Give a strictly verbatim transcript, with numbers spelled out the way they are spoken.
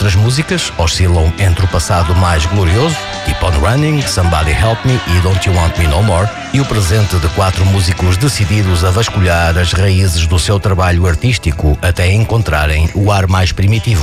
outras músicas oscilam entre o passado mais glorioso, Keep on Running, Somebody Help Me e Don't You Want Me No More, e o presente de quatro músicos decididos a vasculhar as raízes do seu trabalho artístico até encontrarem o ar mais primitivo.